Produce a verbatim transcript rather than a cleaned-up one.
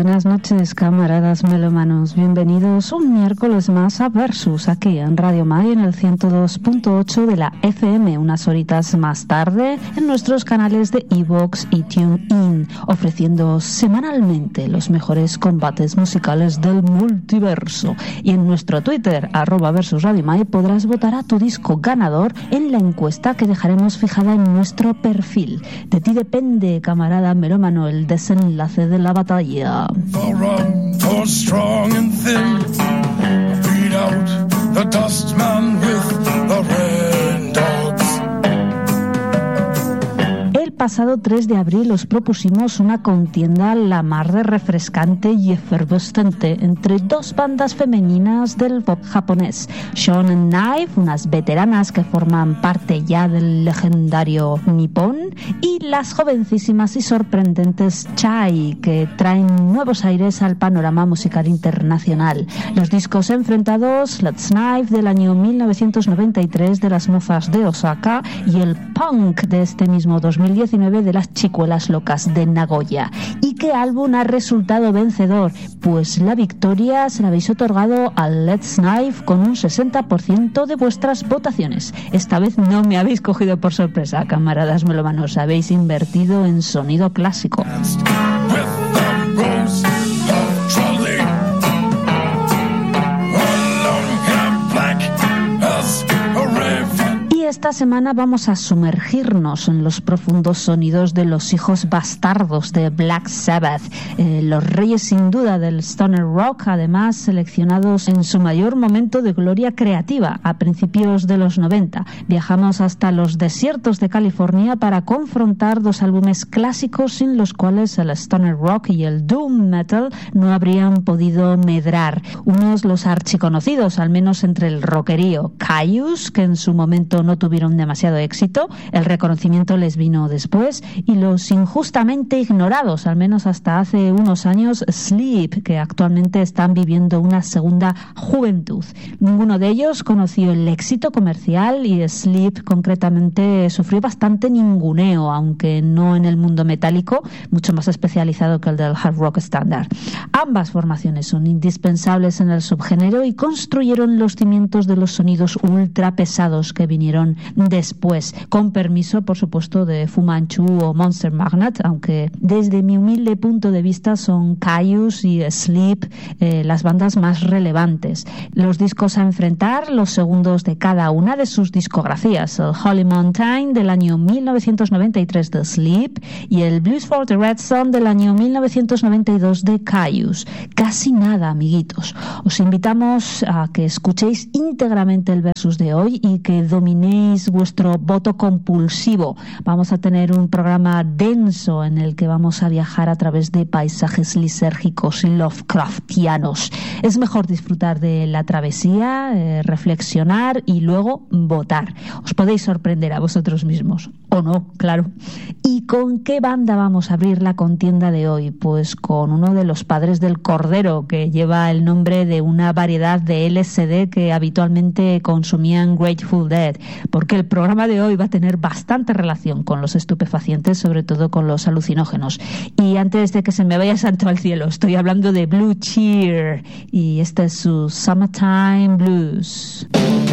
Buenas noches, camaradas melómanos. Bienvenidos un miércoles más a Versus, aquí en Radio Mai en el ciento dos punto ocho de la F M, unas horitas más tarde en nuestros canales de iVoox y TuneIn, ofreciendo semanalmente los mejores combates musicales del multiverso. Y en nuestro Twitter, arroba Versus Radio Mai, podrás votar a tu disco ganador en la encuesta que dejaremos fijada en nuestro perfil. De ti depende, camarada melómano, el desenlace de la batalla. For rum, for strong and thin, beat out the dust man with the red dogs. El pasado tres de abril os propusimos una contienda la mar de refrescante y efervescente entre dos bandas femeninas del pop japonés, Shonen Knife, unas veteranas que forman parte ya del legendario Nippon, y las jovencísimas y sorprendentes Chai, que traen nuevos aires al panorama musical internacional. Los discos enfrentados, Let's Knife del año mil novecientos noventa y tres de las mozas de Osaka y el Punk de este mismo dos mil diecinueve de las chicuelas locas de Nagoya. ¿Y qué álbum ha resultado vencedor? Pues la victoria se la habéis otorgado al Let's Knife con un sesenta por ciento de vuestras votaciones. Esta vez no me habéis cogido por sorpresa, camaradas melómanos, habéis invertido en sonido clásico. Esta semana vamos a sumergirnos en los profundos sonidos de los hijos bastardos de Black Sabbath, eh, los reyes sin duda del stoner rock, además seleccionados en su mayor momento de gloria creativa a principios de los noventa. Viajamos hasta los desiertos de California para confrontar dos álbumes clásicos sin los cuales el stoner rock y el doom metal no habrían podido medrar. Unos los archiconocidos, al menos entre el rockerío, Kyuss, que en su momento no tuvieron demasiado éxito, el reconocimiento les vino después, y los injustamente ignorados, al menos hasta hace unos años, Sleep, que actualmente están viviendo una segunda juventud. Ninguno de ellos conoció el éxito comercial y Sleep concretamente sufrió bastante ninguneo, aunque no en el mundo metálico, mucho más especializado que el del hard rock estándar. Ambas formaciones son indispensables en el subgénero y construyeron los cimientos de los sonidos ultra pesados que vinieron después, con permiso por supuesto de Fu Manchu o Monster Magnet, aunque desde mi humilde punto de vista son Kyuss y Sleep eh, las bandas más relevantes. Los discos a enfrentar, los segundos de cada una de sus discografías, el Holy Mountain del año mil novecientos noventa y tres de Sleep y el Blues for the Red Sun del año mil novecientos noventa y dos de Kyuss. Casi nada, amiguitos. Os invitamos a que escuchéis íntegramente el versus de hoy y que dominéis vuestro voto compulsivo. Vamos a tener un programa denso en el que vamos a viajar a través de paisajes lisérgicos y Lovecraftianos. Es mejor disfrutar de la travesía, eh, reflexionar y luego votar. Os podéis sorprender a vosotros mismos, o no, claro. ¿Y con qué banda vamos a abrir la contienda de hoy? Pues con uno de los padres del Cordero, que lleva el nombre de una variedad de L S D que habitualmente consumían Grateful Dead, porque el programa de hoy va a tener bastante relación con los estupefacientes, sobre todo con los alucinógenos. Y antes de que se me vaya santo al cielo, estoy hablando de Blue Cheer, y este es su Summertime Blues.